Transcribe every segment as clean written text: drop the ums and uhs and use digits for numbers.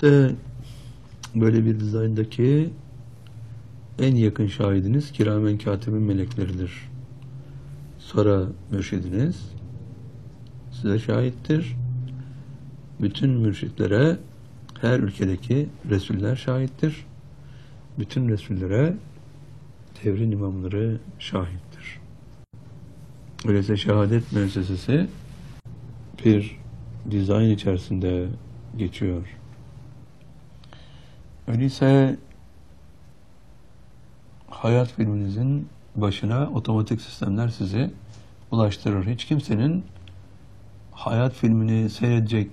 Öyleyse böyle bir dizayndaki en yakın şahidiniz kiramen katibin melekleridir. Sonra mürşidiniz size şahittir. Bütün mürşitlere her ülkedeki Resuller şahittir. Bütün Resullere devrin imamları şahittir. Öyleyse şehadet müessesesi bir dizayn içerisinde geçiyor. Öyleyse hayat filminizin başına otomatik sistemler sizi ulaştırır. Hiç kimsenin hayat filmini seyredecek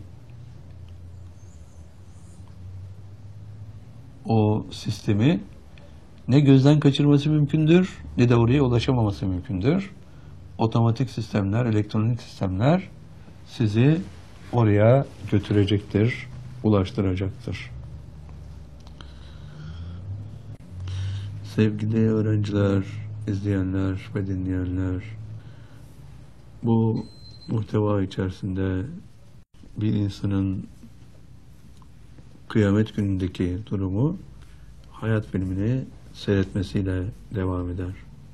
o sistemi ne gözden kaçırması mümkündür, ne de oraya ulaşamaması mümkündür. Otomatik sistemler, elektronik sistemler sizi oraya götürecektir, ulaştıracaktır. Sevgili öğrenciler, izleyenler ve dinleyenler, bu muhteva içerisinde bir insanın kıyamet günündeki durumu hayat filmini seyretmesiyle devam eder.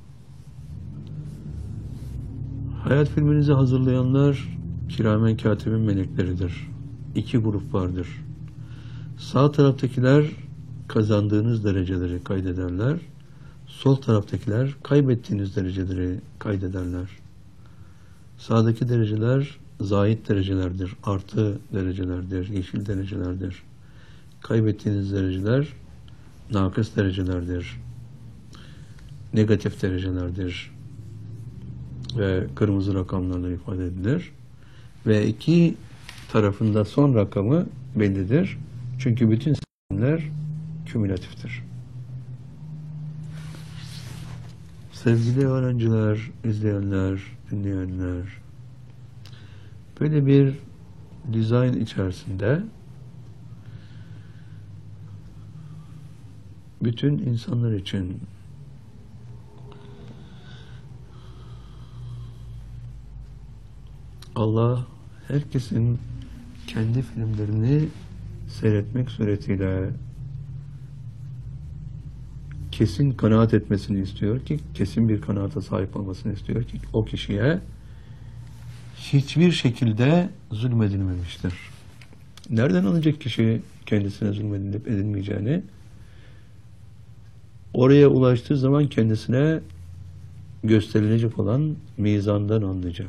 Hayat filminizi hazırlayanlar kiramen katibin melekleridir. İki grup vardır. Sağ taraftakiler kazandığınız dereceleri kaydederler. Sol taraftakiler kaybettiğiniz dereceleri kaydederler. Sağdaki dereceler zahit derecelerdir, artı derecelerdir, yeşil derecelerdir. Kaybettiğiniz dereceler nakıs derecelerdir, negatif derecelerdir ve kırmızı rakamlarla ifade edilir. Ve iki tarafında son rakamı bellidir. Çünkü bütün sistemler kümülatiftir. Sevgili öğrenciler, izleyenler, dinleyenler, böyle bir dizayn içerisinde bütün insanlar için Allah herkesin kendi filmlerini seyretmek suretiyle kesin kanaat etmesini istiyor ki, kesin bir kanaata sahip olmasını istiyor ki o kişiye hiçbir şekilde zulmedilmemiştir. Nereden anlayacak kişi kendisine zulmedilip edilmeyeceğini? Oraya ulaştığı zaman kendisine gösterilecek olan mizandan anlayacak.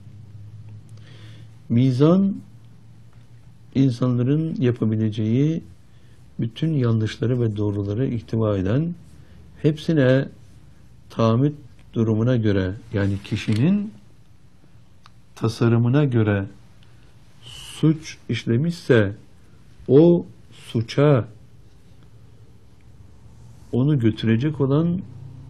Mizan, insanların yapabileceği bütün yanlışları ve doğruları ihtiva eden, hepsine tahammül durumuna göre, yani kişinin tasarımına göre suç işlemişse o suça onu götürecek olan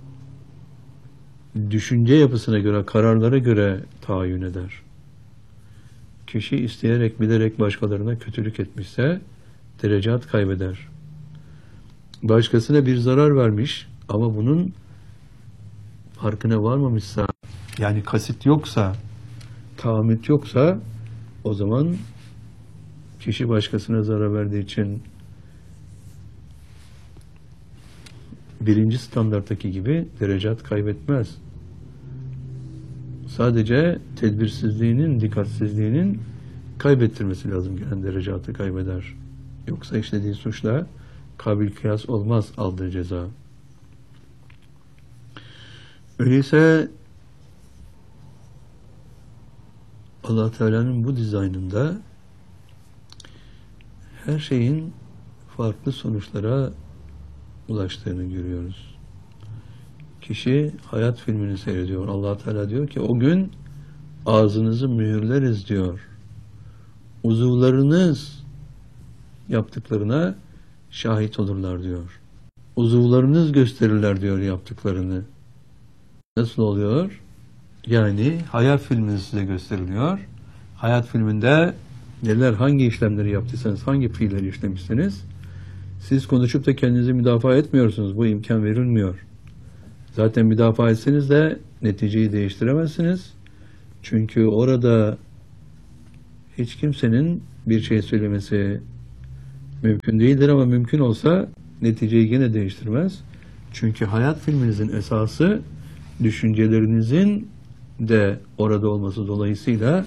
düşünce yapısına göre, kararlara göre tayin eder. Kişi isteyerek, bilerek başkalarına kötülük etmişse derecat kaybeder. Başkasına bir zarar vermiş ama bunun farkına varmamışsa, yani kasıt yoksa, tahammüt yoksa, o zaman kişi başkasına zarar verdiği için birinci standarttaki gibi derecat kaybetmez. Sadece tedbirsizliğinin, dikkatsizliğinin kaybettirmesi lazım gelen derecatı kaybeder. Yoksa işlediği suçla kabil kıyas olmaz aldığı ceza. Öyleyse Allah Teala'nın bu dizaynında her şeyin farklı sonuçlara ulaştığını görüyoruz. Kişi hayat filmini seyrediyor. Allah Teala diyor ki o gün ağzınızı mühürleriz diyor. Uzuvlarınız yaptıklarına şahit olurlar diyor. Uzuvlarınız gösterirler diyor yaptıklarını. Nasıl oluyor? Yani hayat filminiz size gösteriliyor. Hayat filminde neler, hangi işlemleri yaptıysanız, hangi fiilleri işlemişsiniz, siz konuşup da kendinizi müdafaa etmiyorsunuz. Bu imkan verilmiyor. Zaten müdafaa etseniz de neticeyi değiştiremezsiniz. Çünkü orada hiç kimsenin bir şey söylemesi Mümkün değildir ama mümkün olsa neticeyi gene değiştirmez. Çünkü hayat filminizin esası düşüncelerinizin de orada olması dolayısıyla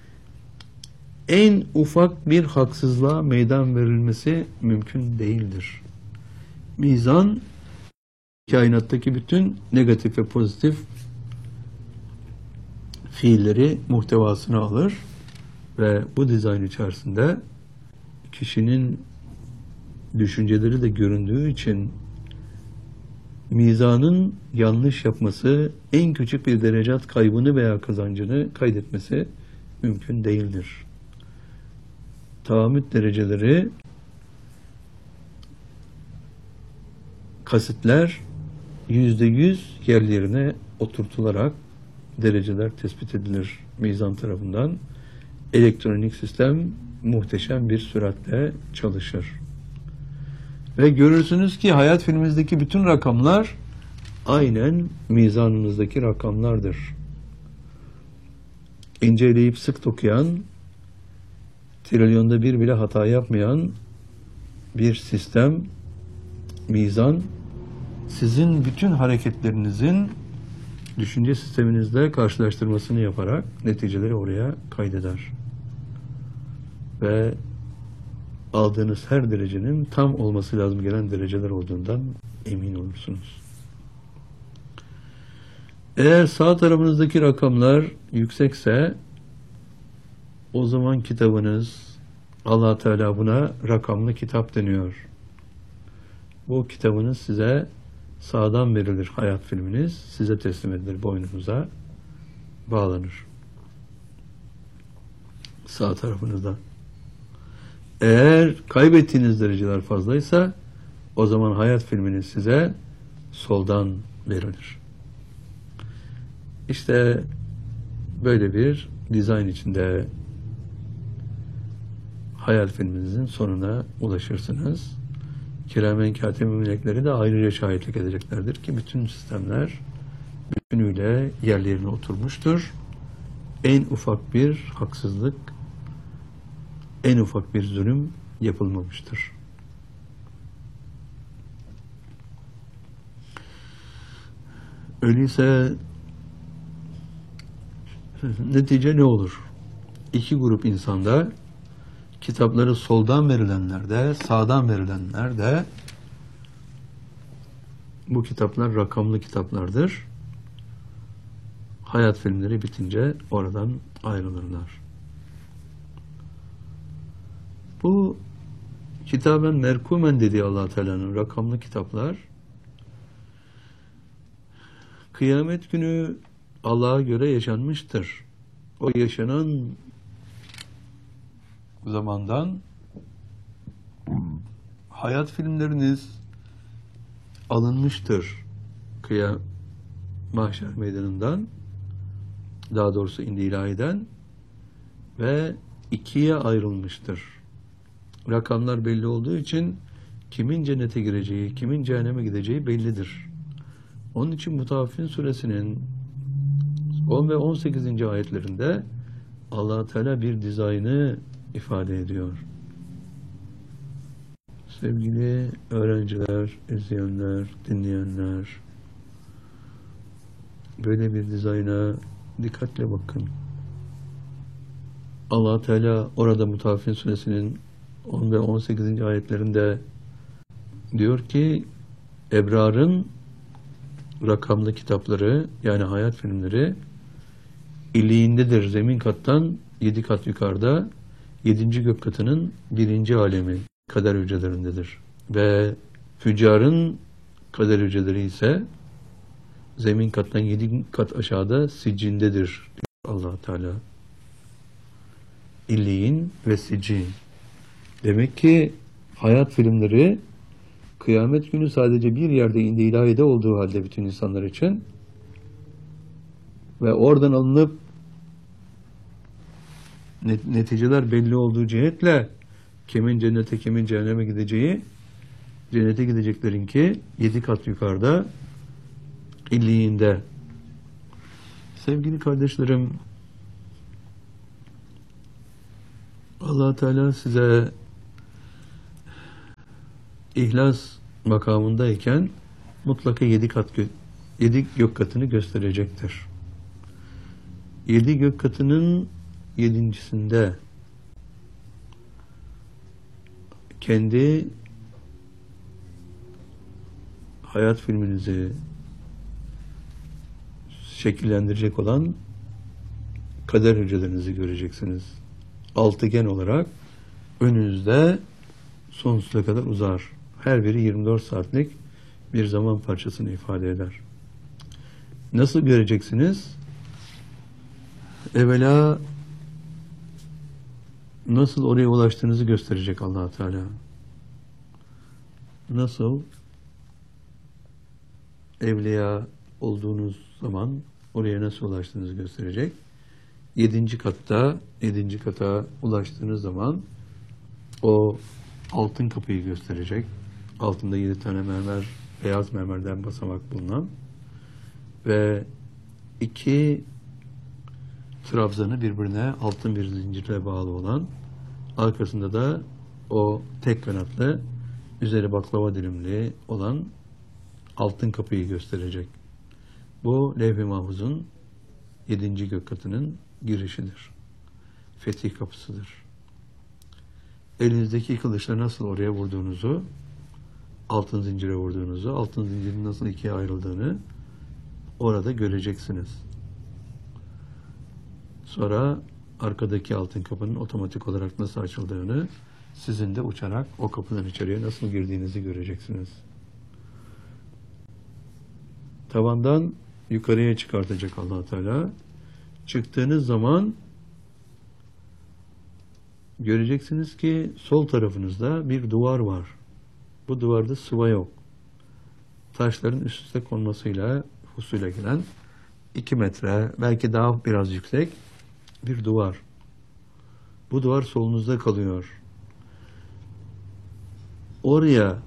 en ufak bir haksızlığa meydan verilmesi mümkün değildir. Mizan, kainattaki bütün negatif ve pozitif fiilleri muhtevasına alır ve bu dizayn içerisinde kişinin düşünceleri de göründüğü için mizanın yanlış yapması, en küçük bir derecat kaybını veya kazancını kaydetmesi mümkün değildir. Tahammüt dereceleri, kasıtlar %100 yerlerine oturtularak dereceler tespit edilir mizan tarafından. Elektronik sistem muhteşem bir süratle çalışır. Ve görürsünüz ki hayat filmimizdeki bütün rakamlar aynen mizanımızdaki rakamlardır. İnceleyip sık dokuyan, trilyonda bir bile hata yapmayan bir sistem, mizan, sizin bütün hareketlerinizin düşünce sisteminizle karşılaştırmasını yaparak neticeleri oraya kaydeder. Ve aldığınız her derecenin tam olması lazım gelen dereceler olduğundan emin olursunuz. Eğer sağ tarafınızdaki rakamlar yüksekse o zaman kitabınız, Allah Teala buna rakamlı kitap deniyor. Bu kitabınız size sağdan verilir, hayat filminiz size teslim edilir, boynunuza bağlanır. Sağ tarafınızda. Eğer kaybettiğiniz dereceler fazlaysa o zaman hayat filminiz size soldan verilir. İşte böyle bir dizayn içinde hayat filminizin sonuna ulaşırsınız. Kiramen kâtibîn melekleri de ayrıca şahitlik edeceklerdir ki bütün sistemler bütünüyle yerlerine oturmuştur. En ufak bir haksızlık, en ufak bir zulüm yapılmamıştır. Öyleyse netice ne olur? İki grup insanda, kitapları soldan verilenler de, sağdan verilenler de, bu kitaplar rakamlı kitaplardır. Hayat filmleri bitince oradan ayrılırlar. Bu kitaben merkumen dediği Allah Teala'nın rakamlı kitaplar, kıyamet günü Allah'a göre yaşanmıştır. O yaşanan zamandan hayat filmleriniz alınmıştır. Mahşer meydanından, daha doğrusu indi ilahiden ve ikiye ayrılmıştır. Rakamlar belli olduğu için kimin cennete gireceği, kimin cehenneme gideceği bellidir. Onun için Mutaffifin suresinin 10 ve 18. ayetlerinde Allah Teala bir dizaynı ifade ediyor. Sevgili öğrenciler, izleyenler, dinleyenler, böyle bir dizayna dikkatle bakın. Allah Teala orada Mutaffifin suresinin 10 ve 18. ayetlerinde diyor ki ebrarın rakamlı kitapları, yani hayat filmleri illiğindedir. Zemin kattan 7 kat yukarıda 7. gök katının 1. alemi kader hücrelerindedir. Ve füccarın kader hücreleri ise zemin kattan 7 kat aşağıda siccindedir Allah Teala. İlliğin ve siccin. Demek ki hayat filmleri kıyamet günü sadece bir yerde indi ilahide olduğu halde bütün insanlar için ve oradan alınıp neticeler belli olduğu cihetle kimin cennete kimin cehenneme gideceği, cennete gideceklerinki 7 kat yukarıda illiğinde. Sevgili kardeşlerim, Allah Teala size İhlas makamındayken mutlaka 7 gök katını gösterecektir. 7 gök katının 7.'sinde kendi hayat filminizi şekillendirecek olan kader hücrelerinizi göreceksiniz. Altıgen olarak önünüzde sonsuza kadar uzar. Her biri 24 saatlik bir zaman parçasını ifade eder. Nasıl göreceksiniz? Evvela nasıl oraya ulaştığınızı gösterecek Allah Teala. Nasıl evliya olduğunuz zaman oraya nasıl ulaştığınızı gösterecek. 7. kata ulaştığınız zaman o altın kapıyı gösterecek. Altında 7 tane mermer, beyaz mermerden basamak bulunan ve 2 trabzanı birbirine altın bir zincirle bağlı olan, arkasında da o tek kanatlı, üzeri baklava dilimli olan altın kapıyı gösterecek. Bu Levh-i Mahfuz'un 7. gök katının girişidir. Fetih kapısıdır. Elinizdeki kılıçla nasıl oraya vurduğunuzu, altın zincire vurduğunuzu, altın zincirin nasıl ikiye ayrıldığını orada göreceksiniz. Sonra arkadaki altın kapının otomatik olarak nasıl açıldığını, sizin de uçarak o kapıdan içeriye nasıl girdiğinizi göreceksiniz. Tavandan yukarıya çıkartacak Allah Teala. Çıktığınız zaman göreceksiniz ki sol tarafınızda bir duvar var. Bu duvarda sıva yok. Taşların üst üste konmasıyla husule gelen 2 metre, belki daha biraz yüksek bir duvar. Bu duvar solunuzda kalıyor. Oraya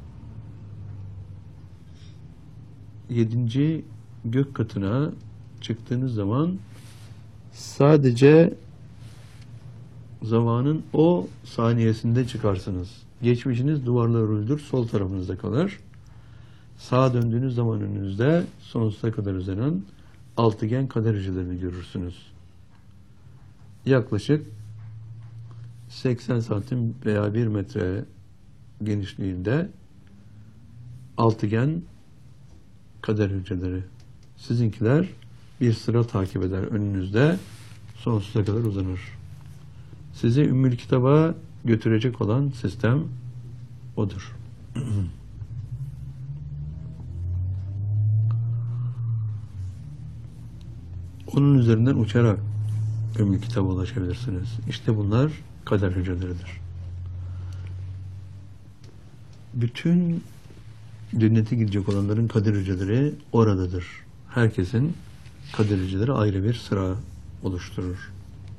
7. gök katına çıktığınız zaman sadece zamanın o saniyesinde çıkarsınız. Geçmişiniz duvarla örüldür, sol tarafınızda kalır. Sağa döndüğünüz zaman önünüzde sonsuza kadar uzanan altıgen kader hücrelerini görürsünüz. Yaklaşık 80 santim veya 1 metre genişliğinde altıgen kader hücreleri. Sizinkiler bir sıra takip eder önünüzde, sonsuza kadar uzanır. Sizi Ümmül Kitab'a götürecek olan sistem odur. Onun üzerinden uçarak Ümmül Kitab'a ulaşabilirsiniz. İşte bunlar kader hücreleridir. Bütün cennete gidecek olanların kader hücreleri oradadır. Herkesin kader hücreleri ayrı bir sıra oluşturur.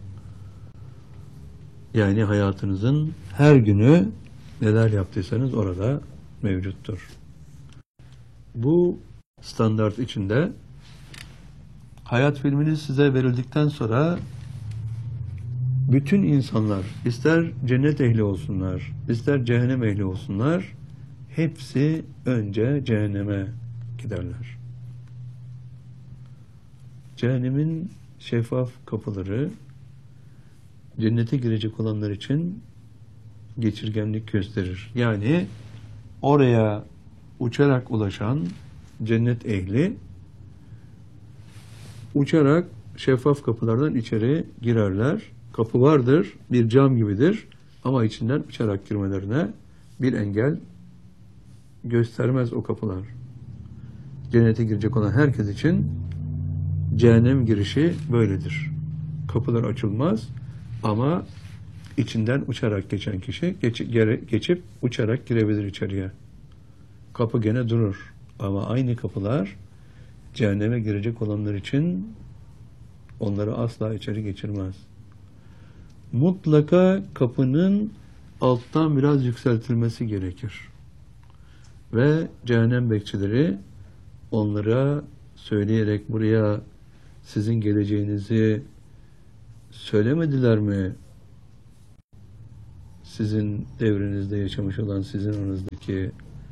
Yani hayatınızın her günü neler yaptıysanız orada mevcuttur. Bu standart içinde hayat filminiz size verildikten sonra bütün insanlar, ister cennet ehli olsunlar, ister cehennem ehli olsunlar, hepsi önce cehenneme giderler. Cehennemin şeffaf kapıları cennete girecek olanlar için geçirgenlik gösterir. Yani oraya uçarak ulaşan cennet ehli uçarak şeffaf kapılardan içeri girerler. Kapı vardır, bir cam gibidir ama içinden uçarak girmelerine bir engel göstermez o kapılar. Cennete girecek olan herkes için cehennem girişi böyledir. Kapılar açılmaz ama içinden uçarak geçen kişi geçip uçarak girebilir içeriye. Kapı gene durur ama aynı kapılar cehenneme girecek olanlar için onları asla içeri geçirmez. Mutlaka kapının alttan biraz yükseltilmesi gerekir. Ve cehennem bekçileri onlara söyleyerek buraya sizin geleceğinizi söylemediler mi? Sizin devrinizde yaşamış olan sizin aranızdaki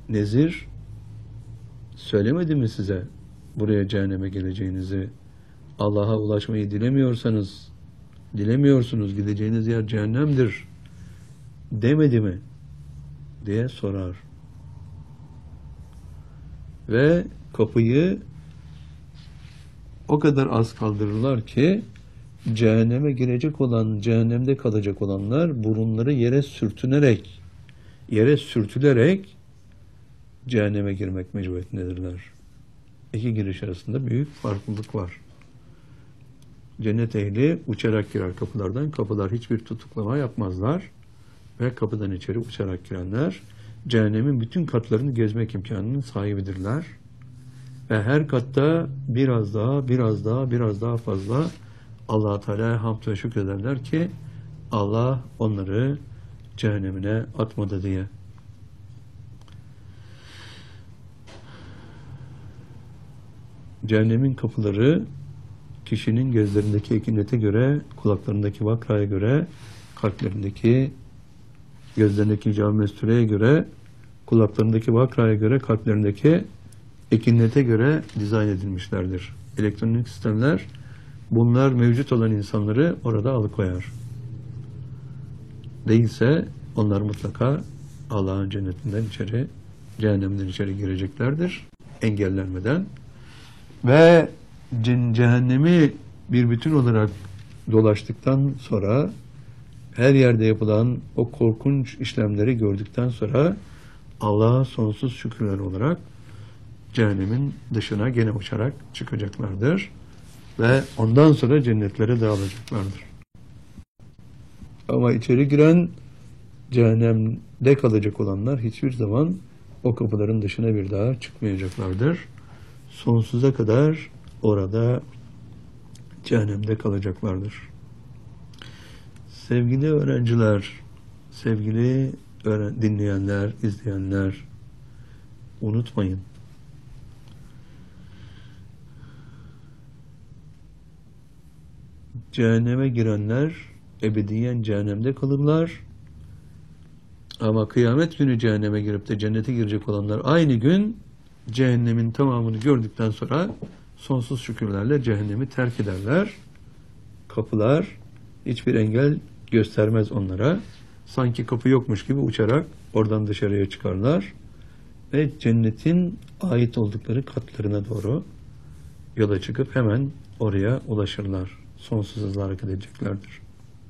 Nezir söylemedi mi size buraya cehenneme geleceğinizi? Allah'a ulaşmayı dilemiyorsunuz, gideceğiniz yer cehennemdir demedi mi diye sorar. Ve kapıyı o kadar az kaldırırlar ki cehenneme girecek olan, cehennemde kalacak olanlar burunları yere sürtülerek cehenneme girmek mecburiyetindedirler. İki giriş arasında büyük farklılık var. Cennet ehli uçarak girer kapılardan. Kapılar hiçbir tutuklama yapmazlar. Ve kapıdan içeri uçarak girenler cehennemin bütün katlarını gezmek imkanının sahibidirler. Ve her katta biraz daha fazla Allah-u Teala'ya hamd ve şükrederler ki Allah onları cehennemine atmadı diye. Cehennemin kapıları kişinin gözlerindeki ekinete göre, kulaklarındaki vakraya göre, kalplerindeki, gözlerindeki cami-i göre, kulaklarındaki vakraya göre, kalplerindeki ekinete göre dizayn edilmişlerdir. Elektronik sistemler bunlar mevcut olan insanları orada alıkoyar. Değilse onlar mutlaka Allah'ın cennetinden içeri, cehennemden içeri gireceklerdir. Engellenmeden. Ve cehennemi bir bütün olarak dolaştıktan sonra her yerde yapılan o korkunç işlemleri gördükten sonra Allah'a sonsuz şükürler olarak cehennemin dışına gene uçarak çıkacaklardır. Ve ondan sonra cennetlere dağılacaklardır. Ama içeri giren cehennemde kalacak olanlar hiçbir zaman o kapıların dışına bir daha çıkmayacaklardır. Sonsuza kadar orada cehennemde kalacaklardır. Sevgili öğrenciler, sevgili dinleyenler, izleyenler, unutmayın. Cehenneme girenler ebediyen cehennemde kalırlar. Ama kıyamet günü cehenneme girip de cennete girecek olanlar aynı gün cehennemin tamamını gördükten sonra sonsuz şükürlerle cehennemi terk ederler. Kapılar hiçbir engel göstermez onlara. Sanki kapı yokmuş gibi uçarak oradan dışarıya çıkarlar ve cennetin ait oldukları katlarına doğru yola çıkıp hemen oraya ulaşırlar. Sonsuz hızla hareket edeceklerdir.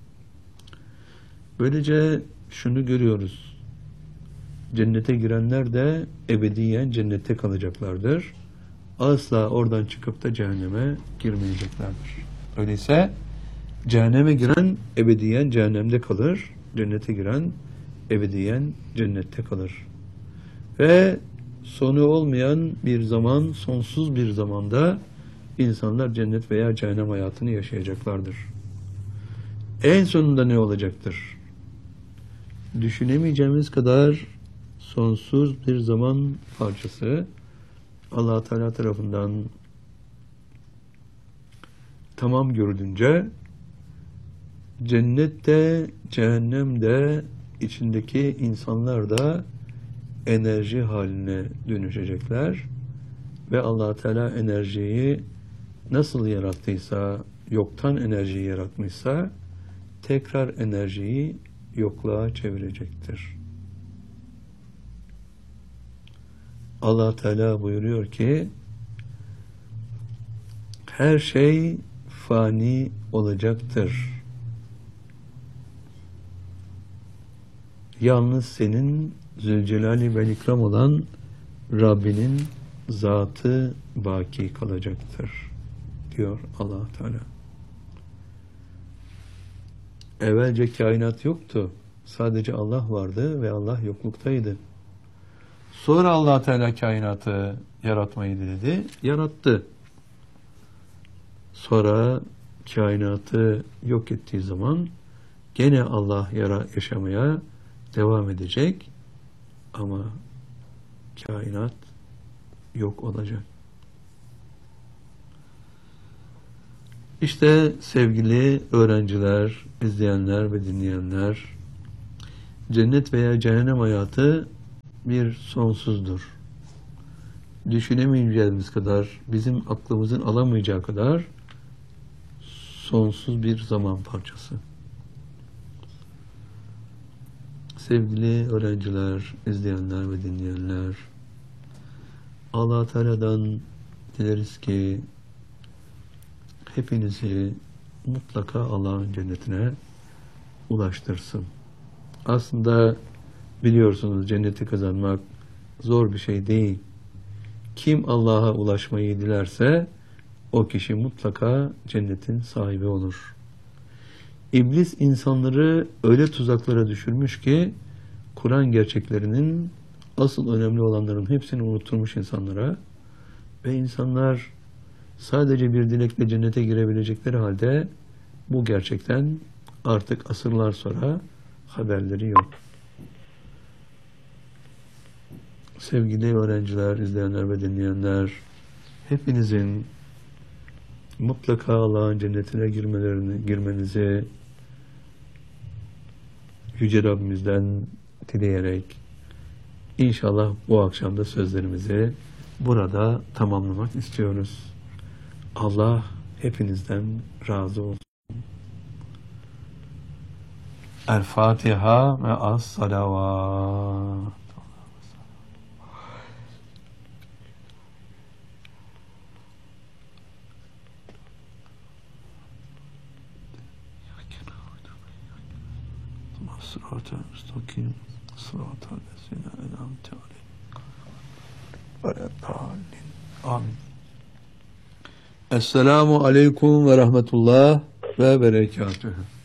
Böylece şunu görüyoruz. Cennete girenler de ebediyen cennette kalacaklardır. Asla oradan çıkıp da cehenneme girmeyeceklerdir. Öyleyse cehenneme giren ebediyen cehennemde kalır. Cennete giren ebediyen cennette kalır. Ve sonu olmayan bir zaman, sonsuz bir zamanda insanlar cennet veya cehennem hayatını yaşayacaklardır. En sonunda ne olacaktır? Düşünemeyeceğimiz kadar sonsuz bir zaman parçası Allah-u Teala tarafından tamam görülünce cennette, cehennemde içindeki insanlar da enerji haline dönüşecekler ve Allah-u Teala enerjiyi nasıl yarattıysa, yoktan enerjiyi yaratmışsa tekrar enerjiyi yokluğa çevirecektir. Allah Teala buyuruyor ki her şey fani olacaktır. Yalnız senin Zülcelali ve İkram olan Rabbinin zatı baki kalacaktır diyor Allah Teala. Evvelce kainat yoktu. Sadece Allah vardı ve Allah yokluktaydı. Sonra Allah Teala kainatı yaratmayı diledi, yarattı. Sonra kainatı yok ettiği zaman gene Allah yaşamaya devam edecek ama kainat yok olacak. İşte sevgili öğrenciler, izleyenler ve dinleyenler, cennet veya cehennem hayatı bir sonsuzdur. Düşünemeyeceğimiz kadar, bizim aklımızın alamayacağı kadar sonsuz bir zaman parçası. Sevgili öğrenciler, izleyenler ve dinleyenler, Allah Teala'dan dileriz ki hepinizi mutlaka Allah'ın cennetine ulaştırsın. Aslında biliyorsunuz cenneti kazanmak zor bir şey değil. Kim Allah'a ulaşmayı dilerse o kişi mutlaka cennetin sahibi olur. İblis insanları öyle tuzaklara düşürmüş ki Kur'an gerçeklerinin asıl önemli olanların hepsini unutturmuş insanlara ve insanlar sadece bir dilekle cennete girebilecekleri halde bu gerçekten artık asırlar sonra haberleri yok. Sevgili öğrenciler, izleyenler ve dinleyenler, hepinizin mutlaka Allah'ın cennetine girmenizi Yüce Rabbimizden dileyerek inşallah bu akşam da sözlerimizi burada tamamlamak istiyoruz. Allah hepinizden razı olsun. El Fatiha ve as-salavat. Sırat-ı müstakim, sırat-ı lezine en'amte aleyhim. Amin. Esselamu aleyküm ve rahmetullah ve berekatühü.